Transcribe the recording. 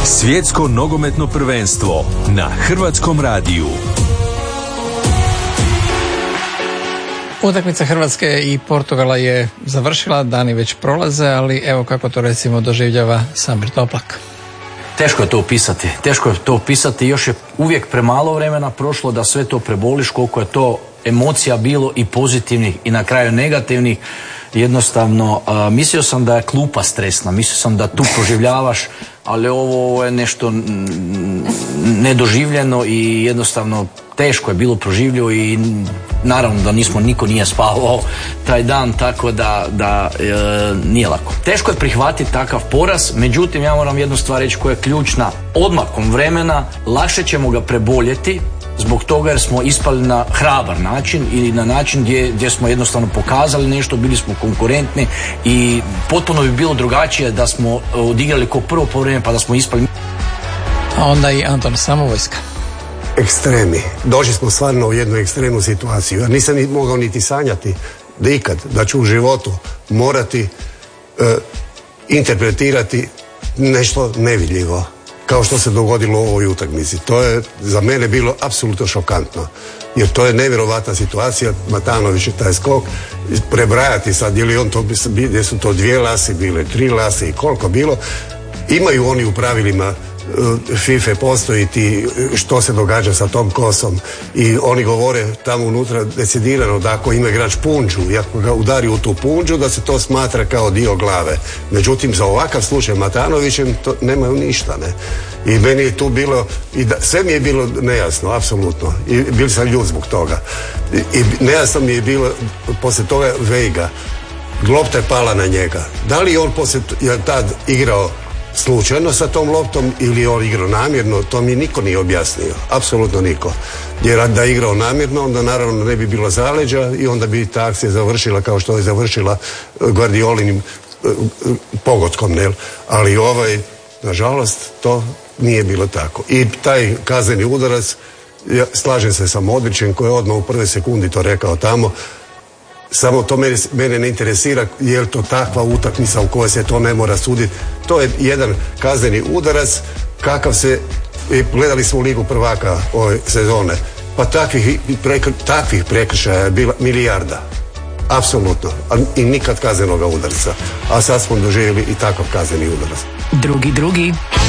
Svjetsko nogometno prvenstvo na Hrvatskom radiju. Utakmica Hrvatske i Portugala je završila, dani već prolaze, ali evo kako to recimo doživljava Samir Toplak. Teško je to opisati, još je uvijek premalo vremena prošlo da sve to preboliš, koliko je to emocija bilo i pozitivnih i na kraju negativnih. Jednostavno, mislio sam da je klupa stresna, mislio sam da tu proživljavaš, ali ovo je nešto nedoživljeno i jednostavno teško je bilo proživljivo i naravno da niko nije spavao taj dan, tako da nije lako. Teško je prihvatiti takav poraz, međutim ja moram jednu stvar reći koja je ključna. Odmakom vremena lakše ćemo ga preboljeti zbog toga jer smo ispali na hrabar način ili na način gdje smo jednostavno pokazali nešto, bili smo konkurentni i potpuno bi bilo drugačije da smo odigrali ko prvo povreme pa da smo ispali. A onda i Anton Samovojska. Ekstremi. Došli smo stvarno u jednu ekstremnu situaciju. Ja nisam mogao niti sanjati da ću u životu morati interpretirati nešto nevidljivo kao što se dogodilo u ovoj utakmici. To je za mene bilo apsolutno šokantno. Jer to je nevjerovatna situacija. Matanović je taj skok. Prebrajati sad, gdje su to 2 lasi bile, 3 lasi i koliko bilo. Imaju oni u pravilima FIFA postojiti što se događa sa tom kosom i oni govore tamo unutra decidirano da ako ima igrač punđu i ako ga udari u tu punđu da se to smatra kao dio glave. Međutim za ovakav slučaj Matanovićem to nemaju ništa, ne. I meni je tu bilo sve mi je bilo nejasno, apsolutno, i bil sam ljut zbog toga i nejasno mi je bilo poslije toga Veiga, lopta je pala na njega, da li on je tad igrao slučajno sa tom loptom ili on igrao namjerno, to mi niko nije objasnio, apsolutno niko. Jer da je igrao namjerno, onda naravno ne bi bilo zaleđa i onda bi ta akcija završila kao što je završila Guardiolinim pogotkom, ne? Ali nažalost, to nije bilo tako. I taj kazneni udarac, slažem se sa Modrićem koji je odmah u prve sekundi to rekao tamo, samo to mene ne interesira je li to takva utakmica u kojoj se to ne mora suditi. To je jedan kazneni udarac kakav gledali smo u Ligu prvaka ove sezone. Pa takvih prekršaja je bila milijarda. Apsolutno. I nikad kaznenoga udarca. A sad smo doživjeli i takav kazneni udarac. Drugi.